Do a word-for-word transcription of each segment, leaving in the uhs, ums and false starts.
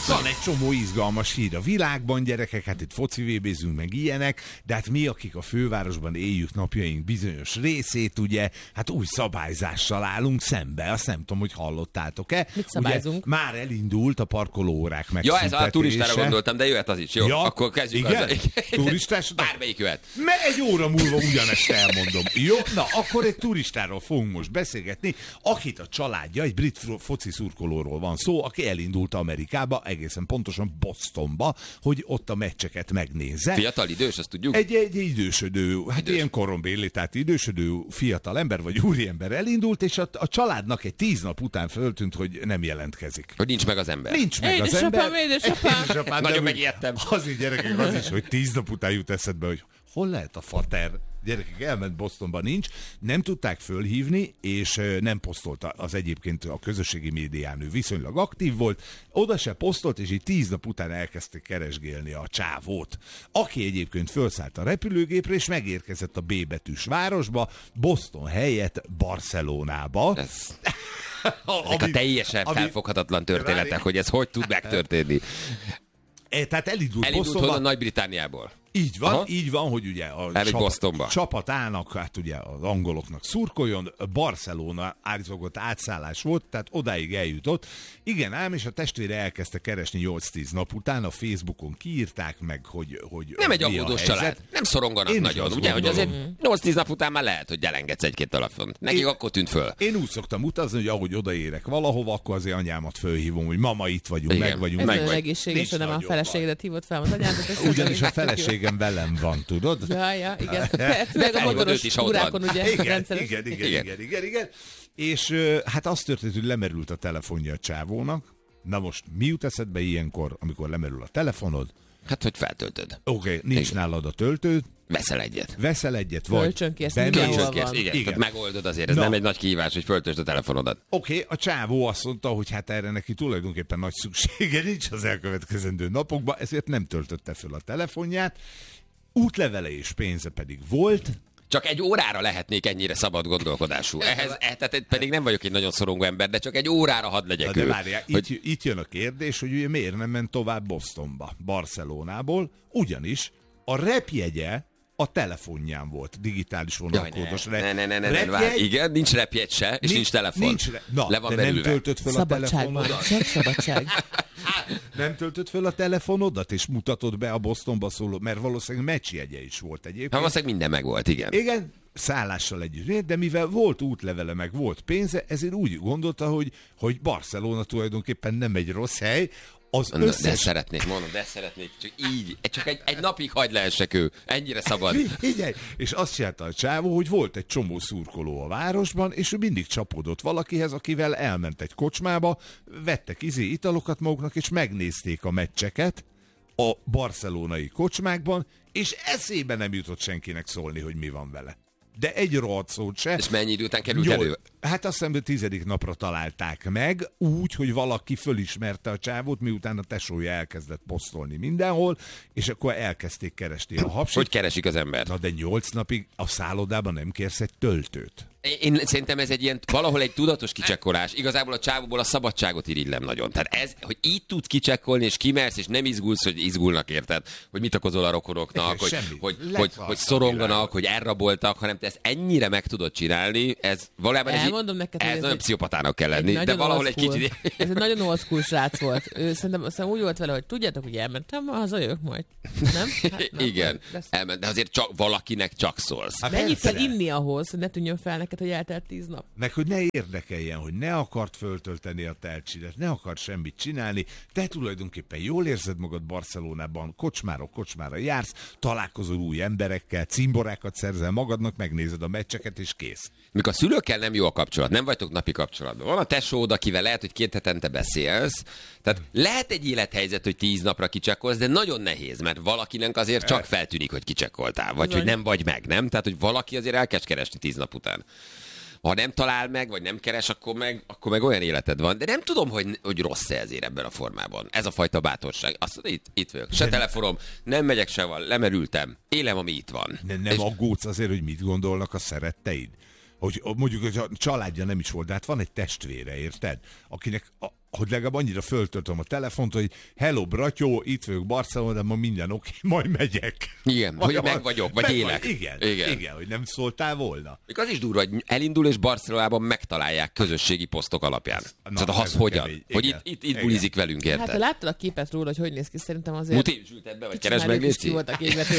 Van egy csomó izgalmas hír a világban, gyerekek, hát itt foci vébézünk meg ilyenek, de hát mi, akik a fővárosban éljük napjaink bizonyos részét, ugye, hát új szabályzással állunk szembe. Azt nem tudom, hogy hallottátok-e. Mit szabályzunk? Ugye, már elindult a parkolóórák megszüntetése. Ja, ez a turistára gondoltam, de jöhet az is. Jó, ja, akkor kezdjük igen? azzal. Turistás? Bármelyik jöhet. Mert egy óra múlva ugyanezt elmondom. Jó, na, akkor egy turistáról fogunk most beszélgetni, akit a családja, egy brit foci szurkolóról van szó, aki elindult Amerikába, egészen pontosan Bostonba, hogy ott a meccseket megnézze. Fiatal, idős, azt tudjuk? Egy, egy idősödő, hát idős. Ilyen korombéli, tehát idősödő fiatal ember vagy úriember elindult, és a, a családnak egy tíz nap után föltűnt, hogy nem jelentkezik. Hogy nincs meg az ember. Nincs meg az Édesapám, ember. édesapám. Édesapám. Nagyon megijedtem. Az így, gyerekek, az is, hogy tíz nap után jut eszedbe, hogy hol lehet a fater? Gyerekek, elment Bostonba, nincs, nem tudták fölhívni, és nem posztolta az egyébként a közösségi médián, ő viszonylag aktív volt, oda se posztolt, és így tíz nap után elkezdték keresgélni a csávót, aki egyébként fölszállt a repülőgépre, és megérkezett a B betűs városba, Boston helyett Barcelonába. Ez... Ezek a teljesen ami... felfoghatatlan történetek, várj... hogy ez hogy tud megtörténni. E, tehát elindult, elindult Bostonba. honnan? Nagy-Britanniából. Így van, Aha. így van, hogy ugye a csapat, csapatának, hát ugye az angoloknak szurkoljon, Barcelona állítólag átszállás volt, tehát odáig eljutott. Igen ám, és a testvére elkezdte keresni nyolc-tíz nap után, a Facebookon kiírták meg, hogy, hogy nem egy aggódós család, nem szoronganak én nagyon, ugye, hogy azért nyolc-tíz nap után már lehet, hogy elengedsz egy-két telefont. Nekik én, akkor tűnt föl. Én úgy szoktam utazni, hogy ahogy odaérek valahova, akkor azért anyámat fölhívom, hogy mama, itt vagyunk, igen, meg vagyunk. Ez meg nagyon egészséges, hogy nem a feleségedet hívott fel az anyádat. Ugyanis a feleségem velem van, tudod? Ja, ja, igen. Meg a motoros túrákon, ugye, igen, rendszeres. Igen, igen, igen, igen, igen, igen. És hát azt történt, hogy lemerült a telefonja a csávónak. Na most mi jut eszedbe ilyenkor, amikor lemerül a telefonod? Hát, hogy feltöltöd. Oké, okay, nincs igen. nálad a töltőd. Veszel egyet. Veszel egyet, vagy Kölcsönkérsz, Kölcsönkérsz, igen. igen. Tehát megoldod azért, ez Na. nem egy nagy kihívás, hogy föltöltsd a telefonodat. Oké, okay, a csávó azt mondta, hogy hát erre neki tulajdonképpen nagy szüksége nincs az elkövetkezendő napokban, ezért nem töltötte föl a telefonját. Útlevele és pénze pedig volt. Csak egy órára lehetnék ennyire szabad gondolkodású. Ehhez, eh, tehát pedig nem vagyok egy nagyon szorongó ember, de csak egy órára hadd legyek de ő. Várjál, hogy... itt, itt jön a kérdés, hogy ugye miért nem ment tovább Bostonba, Barcelonából, ugyanis a repjegye a telefonján volt, digitális vonalkódos rep. Ne, ne, ne, ne, ne, ne igen, nincs repjegy se, és nincs, nincs telefon. Nincs re... Na, le van de nem töltött föl a telefonodat? Csak szabadság. Nem töltött föl a telefonodat, és mutatod be a Bostonba szóló, mert valószínűleg meccsjegye is volt egyébként. Ha valószínűleg minden meg volt, igen. Igen, szállással együtt, de mivel volt útlevele, meg volt pénze, ezért úgy gondolta, hogy, hogy Barcelona tulajdonképpen nem egy rossz hely. Az Na, összes... De szeretnék, mondom, de szeretnék, csak így, csak egy, egy napig hagyd lehessek ő, ennyire szabad. Igen, és azt csinálta a csávó, hogy volt egy csomó szurkoló a városban, és ő mindig csapódott valakihez, akivel elment egy kocsmába, vettek izé italokat maguknak, és megnézték a meccseket a barcelonai kocsmákban, és eszébe nem jutott senkinek szólni, hogy mi van vele. De egy rohadt szót se. És mennyi idő után került Nyol... elő? Hát azt hiszem, hogy tizedik napra találták meg, úgy, hogy valaki fölismerte a csávót, miután a tesója elkezdett posztolni mindenhol, és akkor elkezdték keresni a hapsit. Hogy keresik az ember? Na de nyolc napig a szállodában nem kérsz egy töltőt. Én szerintem ez egy ilyen, valahol egy tudatos kicsekkolás. Igazából a csávóból a szabadságot irigylem nagyon. Tehát ez, hogy így tudsz kicsekkolni, és kimersz, és nem izgulsz, hogy izgulnak, érted? Hogy mit okozol a rokonoknak, hogy, hogy, hogy, hogy szoronganak, hogy elraboltak, hanem te ezt ennyire meg tudod csinálni, ez valójában ez, Elmondom neked, ez nagyon pszichopatának kell lenni, egy de valahol egy kicsit... Ez egy nagyon old school srác volt. Ő szerintem, szerintem úgy volt vele, hogy tudjátok, hogy elmentem, hazajövök majd. Nem? Hát, nem igen, elment, de azért csak, valakinek csak szólsz. Hát mennyit kell inni ahhoz, hogy ne tűnjön fel neked, hogy eltelt tíz nap? Meg, hogy ne érdekeljen, hogy ne akart föltölteni a telcsidet, ne akart semmit csinálni, te tulajdonképpen jól érzed magad Barcelonában, kocsmáról kocsmára jársz, találkozol új emberekkel, cimborákat szerzel magadnak, megnézed a meccseket, és kész. Mikor a szülőkkel nem jó a kapcsolat, nem vagytok napi kapcsolatban. Van a tesód, akivel lehet, hogy két hetente beszélsz. Tehát lehet egy élethelyzet, hogy tíz napra kicsekkolsz, de nagyon nehéz, mert valakinek azért csak feltűnik, hogy kicsekkoltál, vagy hogy nem vagy meg, nem? Tehát, hogy valaki azért elkezd keresni tíz nap után. Ha nem talál meg, vagy nem keres, akkor meg, akkor meg olyan életed van. De nem tudom, hogy, hogy rossz-e ezért ebben a formában. Ez a fajta bátorság. Azt mondod, itt, itt vagyok. Se telefonom, nem megyek sehol, lemerültem. Élem, ami itt van. Ne, nem és... aggódsz azért, hogy mit gondolnak a szeretteid? Hogy mondjuk, hogy a családja nem is volt, de hát van egy testvére, érted? Akinek a, hogy legalább annyira föltöltöm a telefont, hogy hello, bratyó, itt vagyok Barcelonában, ma minden oké, majd megyek. Igen, hogy meg vagyok, vagy meg élek. Vagy, igen, igen, igen, hogy nem szóltál volna. Még az is durva, hogy elindul és Barcelonában megtalálják közösségi posztok alapján. Na, szóval az hogyan? kemény. Hogy Igen. itt, itt, itt Igen. bulizik velünk, érted? Hát ha láttad a képet róla, hogy hogy néz ki, szerintem azért... Muti, zsülted be, vagy kicsit keresd már meg, ők is ki Léci? voltak égvetve.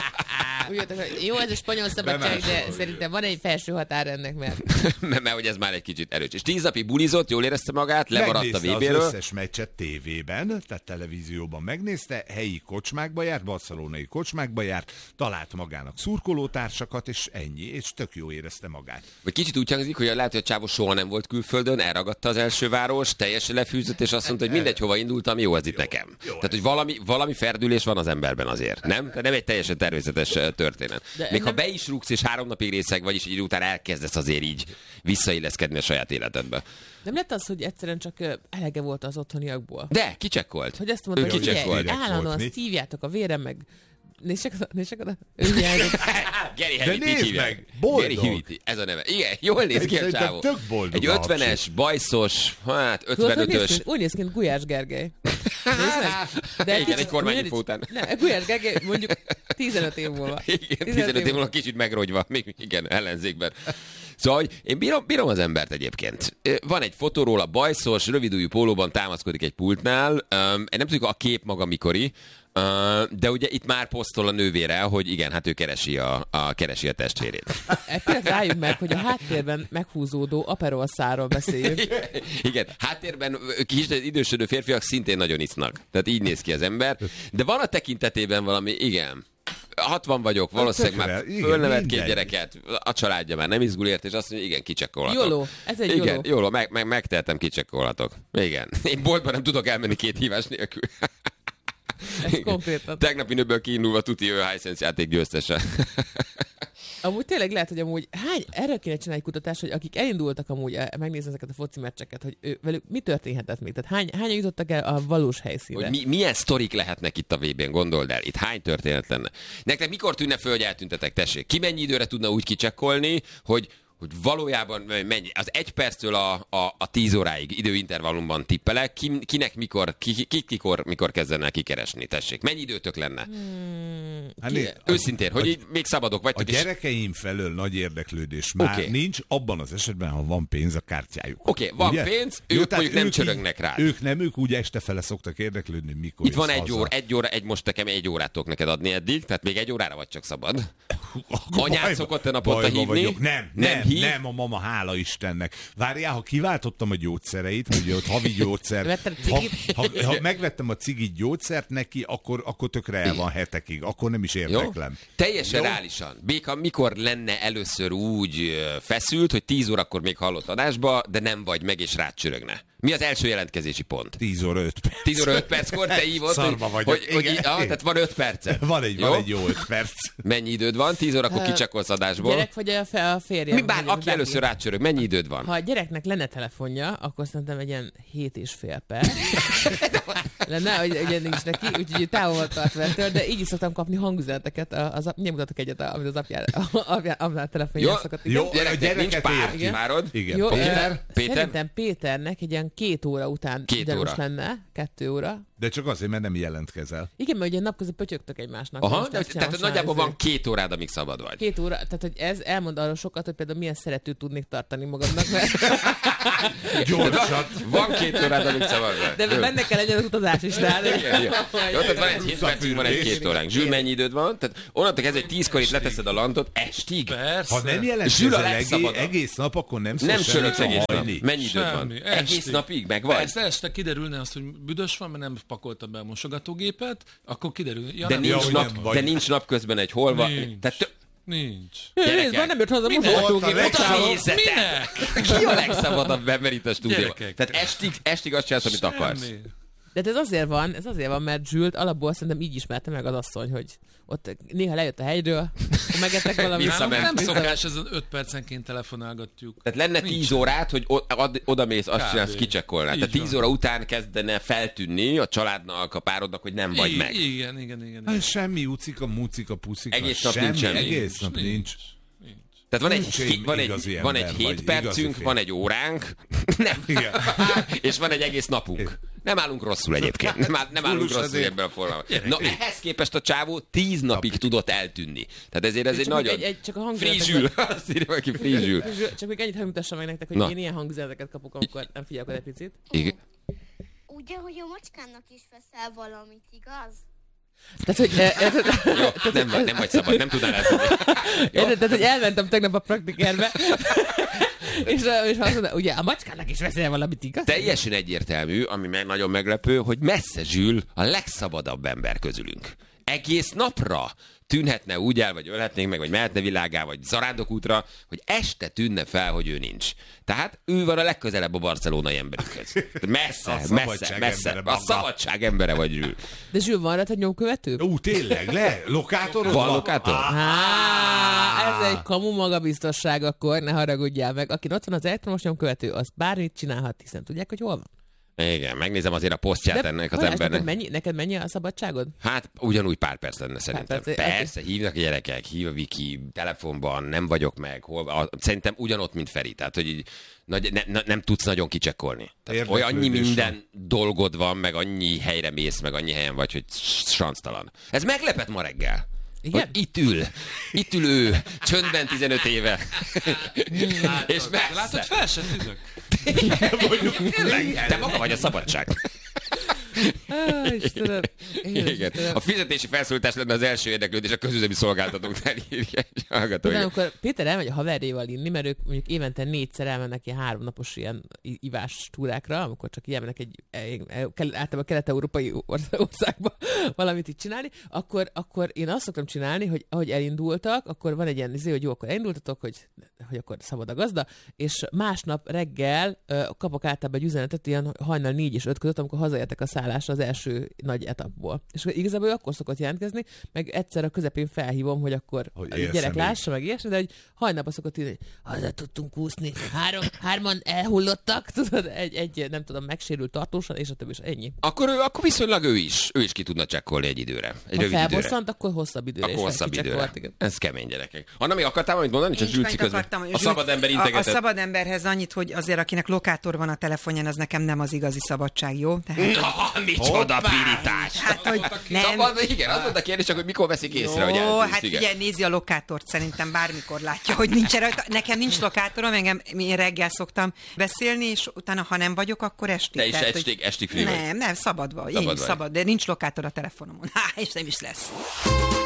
Úgy jöttek, hogy jó, ez a spanyol szabadság, de szerintem van egy felső határ ennek, mert... mert, mert hogy ez már egy kicsit erős. És tíz napig bulizott, jól érezte magát, lemaradt a Megnézte vé béről. az összes meccset tévében, tehát televízióban megnézte, helyi kocsmákba járt, barcelonai kocsmákba járt, talált magának szurkolótársakat, és ennyi, és tök jó érezte magát. Vagy kicsit úgy hangzik, hogy lehet, hogy a csávó soha nem volt külföldön, elragadta az első város, teljesen lefűzött, és azt mondta, hogy mindegy, hova indultam, jó az itt nekem. jó Tehát, hogy valami, valami ferdülés van az emberben azért, nem? Tehát nem egy teljesen természetes eh, történet. De Még ha nem- be is rúgsz, és három napig részeg vagy, és így után elkezdesz azért így visszailleszkedni a saját életedbe. Nem lett az, hogy egyszerűen csak ö, elege volt az otthoniakból? De, kicsekkolt. Hogy azt mondta, Ő hogy kicsekkolt. figyelj, állandóan Volt, mi? szívjátok a vérem, meg nézd csak oda, nézd csak oda. Ő hiányzott. Geri De Heviti nézd hívják. meg, boldog. Geri Heviti, ez a neve. Igen, jól néz ki a Szerintem csávó. tök boldog Egy a ötvenes, bajszos, hát Tudod, hogy néz ötvenötös. ki? Úgy néz ki, mint Gulyás Gergely. Nézd meg. De Igen, kicsit- egy kormányinfó mindegy- után. Nem, Gulyás Gergely mondjuk tizenöt év múlva. Igen, tizenöt év múlva kicsit megrogyva, még igen, ellenzékben. Szóval, hogy én bírom, bírom az embert egyébként. Van egy fotó róla, bajszos, rövidújú pólóban támaszkodik egy pultnál. Um, nem tudjuk a kép maga mikori, uh, de ugye itt már posztol a nővére, hogy igen, hát ő keresi a, a, keresi a testvérét. Egy pillanat rájuk meg, hogy a háttérben meghúzódó Aperol szárról beszéljünk. Igen, háttérben kis idősödő férfiak szintén nagyon isznak. Tehát így néz ki az ember. De van a tekintetében valami, igen. hatvan vagyok, valószínűleg már tökre, igen, fölnevet két mindegy. gyereket, a családja már nem izgul ért, és azt mondja, igen, kicsekkolhatok. Jóló, ez egy igen, jóló. jóló, meg, meg, megtehetem, kicsekkolhatok. Igen. Én boltban nem tudok elmenni két hívás nélkül. Ez konkrétan. Tegnapi nőből kiindulva tuti ő a Hisense játék győztese. Amúgy tényleg lehet, hogy amúgy hány, erről kéne csinálni egy kutatást, hogy akik elindultak amúgy eh, megnézni ezeket a foci meccseket, hogy ő, velük mi történhetett még? Tehát hány, hányan jutottak el a valós helyszínre? Hogy mi, milyen sztorik lehetnek itt a vé bén, gondold el. Itt hány történet lenne? Nektek mikor tűnne föl, hogy eltüntetek? Tessék, ki mennyi időre tudna úgy kicsekkolni, hogy hogy valójában mennyi, az egy perctől a, a, a tíz óráig időintervallumban tippelek, ki, kinek mikor, ki, ki, kikor, mikor kezdene kikeresni, tessék. Mennyi időtök lenne? Hmm, Hát ki- nézd, Őszintén, hogy így még szabadok A vagytok. és- gyerekeim felől nagy érdeklődés már Oké. nincs, abban az esetben, ha van pénz a kártyájuk. Oké, van Ugye? pénz, Jó, ők tehát mondjuk nem ők csörögnek így- rád. Ők nem, ők úgy este fele szoktak érdeklődni, mikor Itt van jössz egy haza. óra, egy óra, egy most nekem egy órát tudok neked adni eddig, tehát még egy órára vagy csak szabad. Akkor Anyád bajba- szokott-e naponta bajba hívni? vagyok. Nem, Nem nem, hív? nem, a mama, hála Istennek. Várjál, ha kiváltottam a gyógyszereit, hogy ott havi gyógyszer, Vetted a ha, cigit? ha, ha megvettem a cigit gyógyszert neki, akkor, akkor tökre el van hetekig, akkor nem is Jó? érdeklem. Teljesen Jó? reálisan. Béka, mikor lenne először úgy ö, feszült, hogy tíz órakor még hallott adásba, de nem vagy meg, és rád csörögne? Mi az első jelentkezési pont? tíz óra öt perc. tíz óra öt perckor te hívod, Szarba hogy, vagyok. hogy, hogy Igen. így, ah, tehát van öt percet. Van egy, Jó? van egy jó öt perc. Mennyi időd van? tíz órakor kicsakolsz adásból. Gyerek vagy a, fe, a férjem? Mi bár, vagy- aki bárki? először rácsörög, mennyi időd van? Ha a gyereknek lenne telefonja, akkor szerintem egy ilyen hét és fél perc. lenne, hogy ugye nincs neki, úgyhogy távol tart vettől, de így is szoktam kapni hangüzeneteket. Az, ap- nem mutatok egyet, amit az apjára, apjá, apjá telefonja Jó, szokott. jó. igen. Gyereknek gyereket nincs pár, érti. párod? Igen. Jó, Péter? ö, Péter? Szerintem Péternek egy ilyen két óra után Két gyanús óra. lenne, kettő óra. De csak azért, mert nem jelentkezel. Igen, mert ugye napközben pötyögtök egymásnak. Aha, Most de, ezt tehát most nagyjából már van két órád, amíg szabad vagy. Két óra, tehát hogy ez elmond arról sokat, hogy például milyen szeretőt tudnék tartani magamnak, mert Gyorsat. Van két órád, amíg szabad vagy. de benne kell legyen az utazás is rá. Igen, jó. Jó, tehát van egy hét percig, van egy két óránk. Zsül, mennyi időd van? Tehát onnantól kezdve, hogy tízkor itt leteszed a lantot, estig? Persze. Ha nem Zsül a jelentkezel egész, legszabadabb. egész nap, akkor nem szól Nem semmit söröksz a egész nap. hajni. Mennyi időd van? Semmi, Egész estig. napig meg vagy? Persze, este kiderülne azt, hogy büdös van, mert nem pakolta be a mosogatógépet, akkor kiderül. Ja, De nem, nincs, Ja, hogy nap, nem vagy. de nincs napközben egy holva. Nincs. Tehát tö- Nincs. Nézd, van, nem jött hozzá Minden. mosogatógép. Ott a Ott a legszabadabb. nézete. Ki a legszabadabb ember itt a stúdióban? Gyerekek. Tehát estig, estig azt csinálsz, amit akarsz. Semmi. De hát ez azért van, ez azért van, mert Zsült alapból szerintem így ismerte meg az asszony, hogy ott néha lejött a hegyről, megettek valamit. Visszament. Nálunk nem Visszament. szokás, ez az öt percenként telefonálgatjuk. Tehát lenne Nincs. tíz órát, hogy o- ad- odamész, azt Kb. csinálsz, kicsekkolnál. Így Tehát tíz van. óra után kezdene feltűnni a családnak, a párodnak, hogy nem vagy I- meg. Igen, igen, igen. igen. Hát semmi ucika, mucika, puszika. Egész nap semmi, nincs semmi. Egész nap nincs. Nincs. Tehát van egy, Nincs hét, van egy, igazi van egy ember, hét vagy percünk, igazi van egy óránk, nem. És van egy egész napunk. Nem állunk rosszul egyébként. Nem, áll, nem állunk rosszul ebben a formában. Na, ehhez képest a csávó tíz napig tudott eltűnni. Tehát ezért ez egy Csak nagyon... egy- egy- csak a Frizsül. Azt írja valaki, frizsül. Csak még ennyit megmutassam meg nektek, hogy Na. én ilyen hangüzeneteket kapok, amikor nem figyelek oda egy picit. Igen. Ugye, hogy a macskának is veszel valamit, igaz? Tehát, hogy, e, e, Jó, nem, vagy- nem vagy szabad, nem tudnál eltudni. Érted? Tehát, hogy elmentem tegnap a praktikerbe, és, és azt mondta, ugye a macskának is veszel valamit, igaz? Teljesen egyértelmű, ami meg nagyon meglepő, hogy messze Zsül a legszabadabb ember közülünk. Egész napra tűnhetne úgy el, vagy ölhetnénk meg, vagy mehetne világá, vagy zarándokútra, hogy este tűnne fel, hogy ő nincs. Tehát ő van a legközelebb a barcelonai emberükhöz. Messze, A messze, szabadság messze. embere, A banda. szabadság embere vagy Zsül. De Zsül, van rá egy nyomkövető? Ú, tényleg, le, lokátorod Van lokátor? Á, ez egy kamu magabiztosság akkor, ne haragudjál meg. Aki ott van az elektromos nyomkövető, az bármit csinálhat, hiszen tudják, hogy hol van. Igen, megnézem azért a posztját ennek az Balázs, embernek. Neked mennyi, neked mennyi a szabadságod? Hát ugyanúgy pár perc lenne szerintem. perc, Persze, hívnak a gyerekek, hív a Viki, telefonban, nem vagyok meg, hol, a, szerintem ugyanott, mint Feri, tehát hogy így, nagy, ne, ne, nem tudsz nagyon kicsekkolni. Tehát olyan annyi Érdeklődés minden dolgod van, meg annyi helyre mész, meg annyi helyen vagy, hogy sansztalan. Ez meglepett ma reggel. Igen? Hogy itt ül, itt ül ő, csöndben tizenöt éve. És messze. Látod, fel se tűnök. Tényleg, te maga vagy a szabadság. Á, Istenem. Én Igen. Istenem. A fizetési felszólítás lenne az első érdeklődés a közüzemi szolgáltatóknál, írja egy hallgató. De amikor Péter elmegy a haverjéval inni, mert ők mondjuk évente négyszer elmennek ilyen háromnapos ilyen i- ivás túrákra, amikor csak ilyen mennek egy, egy, egy általában kelet-európai orsz- országba valamit így csinálni, akkor, akkor én azt szoktam csinálni, hogy ahogy elindultak, akkor van egy ilyen izé, hogy jó, akkor elindultatok, hogy, hogy akkor szabad a gazda, és másnap reggel ö, kapok általában egy üzenetet ilyen hajnal négy és öt között, amikor hazaértek a szállásra az első nagy etapból. És igazából ő akkor szokott jelentkezni, meg egyszer a közepén felhívom, hogy akkor Hogy a élsz gyerek még. lássa, meg ilyesmi, de hogy hajnalban szokott írni, hogy haza tudtunk úszni, három, hárman elhullottak, tudod, egy, egy, nem tudom, megsérült tartósan, és a többi, és ennyi. Akkor, ő, akkor viszonylag ő is, ő is ki tudna csekkolni egy időre. Egy Ha rövid időre. felbosszant, akkor hosszabb időre. Akkor és hosszabb elkicsekkolt, időre. igen. Ez kemény, gyerekek. Anna, még akartál valamit mondani? Csak Én Zsülci csak közben. akartam, A szabad ember a, a integetett. szabad emberhez annyit, hogy azért akinek lokátor van a telefonján, az nekem nem az igazi szabadság, jó? Tehát, Na, micsoda pirítás! hát, hogy nem. Szabad, igen, az volt a kérdés, csak hogy mikor veszik észre, hogy Ó, eltűnsz, hát igen. ugye nézi a lokátort, szerintem bármikor látja, hogy nincs rajta. Nekem nincs lokátorom, engem én reggel szoktam beszélni, és utána, ha nem vagyok, akkor estig. Te is Tehát, estig- hogy- estig free vagy. Nem, nem, szabad vagy. Szabad Én is vagy. szabad, de nincs lokátor a telefonomon. Há, és nem is lesz.